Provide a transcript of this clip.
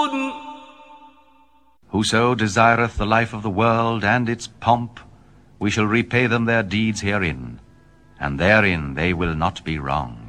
Whoso desireth the life of the world and its pomp, we shall repay them their deeds herein, and therein they will not be wrong.